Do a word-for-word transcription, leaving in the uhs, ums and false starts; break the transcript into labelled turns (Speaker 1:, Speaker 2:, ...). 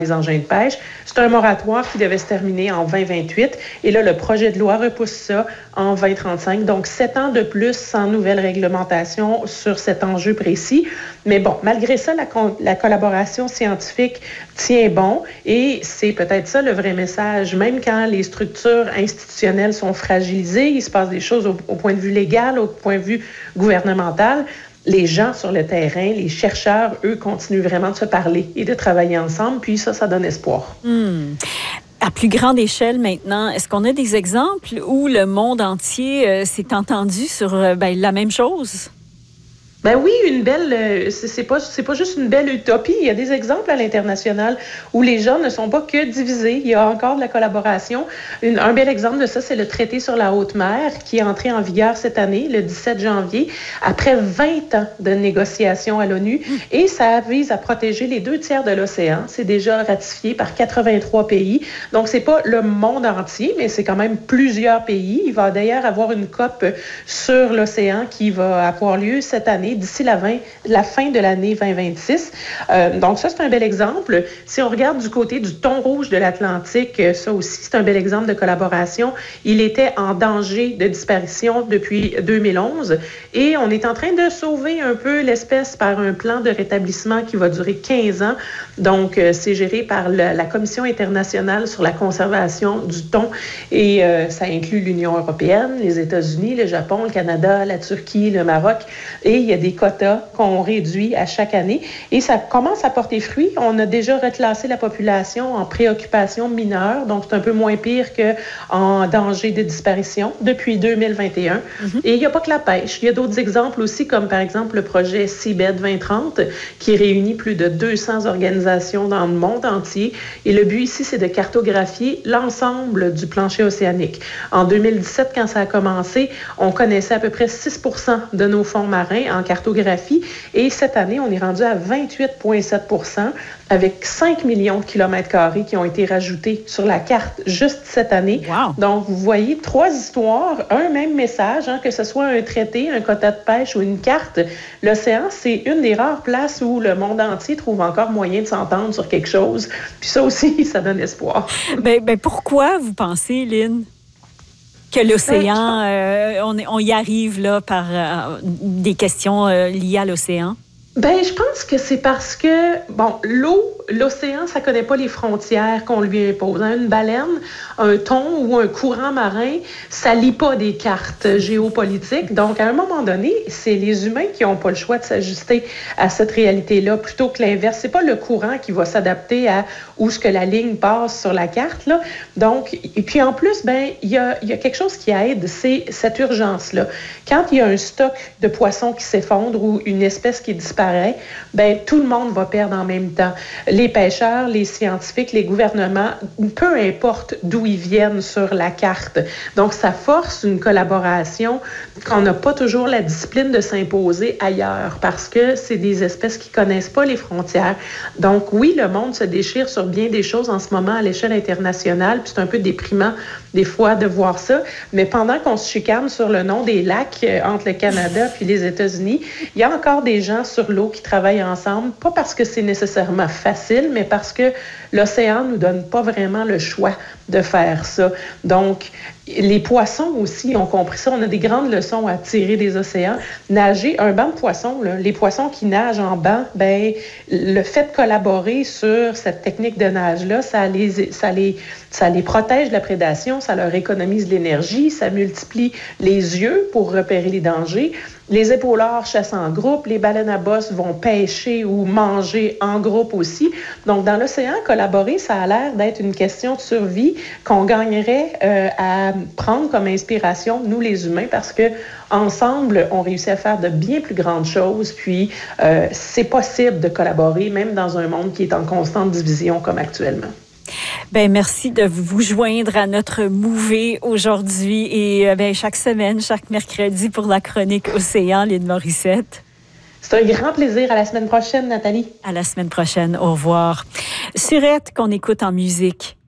Speaker 1: les engins de pêche. C'est un moratoire qui devait se terminer en vingt vingt-huit. Et là, le projet de loi repousse ça en vingt trente-cinq. Donc, sept ans de plus sans nouvelle réglementation sur cet enjeu précis. Mais bon, malgré ça, la, la collaboration scientifique tient bon. Et c'est peut-être ça le vrai message. Même quand les structures institutionnelles sont fragilisées, il se passe des choses au, au point de vue légal, au point de vue gouvernemental. Les gens sur le terrain, les chercheurs, eux, continuent vraiment de se parler et de travailler ensemble. Puis ça, ça donne espoir.
Speaker 2: Mmh. À plus grande échelle maintenant, est-ce qu'on a des exemples où le monde entier euh, s'est entendu sur euh, ben, la même chose?
Speaker 1: Ben oui, une belle, c'est, c'est pas, c'est pas juste une belle utopie. Il y a des exemples à l'international où les gens ne sont pas que divisés. Il y a encore de la collaboration. Une, un bel exemple de ça, c'est le traité sur la haute mer qui est entré en vigueur cette année, le dix-sept janvier, après vingt ans de négociations à l'ONU. Et ça vise à protéger les deux tiers de l'océan. C'est déjà ratifié par quatre-vingt-trois pays. Donc, c'est pas le monde entier, mais c'est quand même plusieurs pays. Il va d'ailleurs avoir une COP sur l'océan qui va avoir lieu cette année, d'ici la, vingt, la fin de l'année vingt vingt-six. Euh, donc ça, c'est un bel exemple. Si on regarde du côté du thon rouge de l'Atlantique, ça aussi, c'est un bel exemple de collaboration. Il était en danger de disparition depuis deux mille onze et on est en train de sauver un peu l'espèce par un plan de rétablissement qui va durer quinze ans. Donc, euh, c'est géré par le, la Commission internationale sur la conservation du thon et euh, ça inclut l'Union européenne, les États-Unis, le Japon, le Canada, la Turquie, le Maroc. Et il y a des quotas qu'on réduit à chaque année. Et ça commence à porter fruit. On a déjà reclassé la population en préoccupation mineure, donc c'est un peu moins pire qu'en danger de disparition depuis deux mille vingt et un. Mm-hmm. Et il n'y a pas que la pêche. Il y a d'autres exemples aussi, comme par exemple le projet Seabed vingt trente, qui réunit plus de deux cents organisations dans le monde entier. Et le but ici, c'est de cartographier l'ensemble du plancher océanique. En deux mille dix-sept, quand ça a commencé, on connaissait à peu près six pour cent de nos fonds marins en cartographie. Et cette année, on est rendu à vingt-huit virgule sept pour cent avec cinq millions de kilomètres carrés qui ont été rajoutés sur la carte juste cette année.
Speaker 2: Wow.
Speaker 1: Donc, vous voyez trois histoires, un même message, hein, que ce soit un traité, un quota de pêche ou une carte. L'océan, c'est une des rares places où le monde entier trouve encore moyen de s'entendre sur quelque chose. Puis ça aussi, ça donne espoir.
Speaker 2: Ben, ben pourquoi vous pensez, Lynn, que l'océan, euh, on, on y arrive là par euh, des questions euh, liées à l'océan?
Speaker 1: Ben, je pense que c'est parce que, bon, l'eau, l'océan, ça connaît pas les frontières qu'on lui impose. Hein? Une baleine, un thon ou un courant marin, ça lie pas des cartes géopolitiques. Donc, à un moment donné, c'est les humains qui ont pas le choix de s'ajuster à cette réalité-là, plutôt que l'inverse. C'est pas le courant qui va s'adapter à où ce que la ligne passe sur la carte, là. Donc, et puis en plus, ben, il y a, il y a quelque chose qui aide, c'est cette urgence-là. Quand il y a un stock de poissons qui s'effondre ou une espèce qui disparaît, ben, tout le monde va perdre en même temps. Les pêcheurs, les scientifiques, les gouvernements, peu importe d'où ils viennent sur la carte. Donc, ça force une collaboration qu'on n'a pas toujours la discipline de s'imposer ailleurs parce que c'est des espèces qui connaissent pas les frontières. Donc, oui, le monde se déchire sur bien des choses en ce moment à l'échelle internationale, puis c'est un peu déprimant des fois de voir ça, mais pendant qu'on se chicane sur le nom des lacs euh, entre le Canada puis les États-Unis, il y a encore des gens sur l'eau qui travaillent ensemble, pas parce que c'est nécessairement facile, mais parce que l'océan nous donne pas vraiment le choix de faire ça. Donc, les poissons aussi ont compris ça. On a des grandes leçons à tirer des océans. Nager, un banc de poissons, là, les poissons qui nagent en banc, ben, le fait de collaborer sur cette technique de nage-là, ça les, ça les, ça les protège de la prédation, ça leur économise l'énergie, ça multiplie les yeux pour repérer les dangers. Les épaulards chassent en groupe, les baleines à bosse vont pêcher ou manger en groupe aussi. Donc, dans l'océan, collaborer, ça a l'air d'être une question de survie qu'on gagnerait euh, à prendre comme inspiration, nous les humains, parce que ensemble, on réussit à faire de bien plus grandes choses. Puis, euh, c'est possible de collaborer, même dans un monde qui est en constante division comme actuellement.
Speaker 2: Ben merci de vous joindre à notre mouvée aujourd'hui et ben, chaque semaine, chaque mercredi pour la chronique Océan, Lynn Morissette.
Speaker 1: C'est un grand plaisir. À la semaine prochaine, Nathalie.
Speaker 2: À la semaine prochaine. Au revoir. Surette qu'on écoute en musique.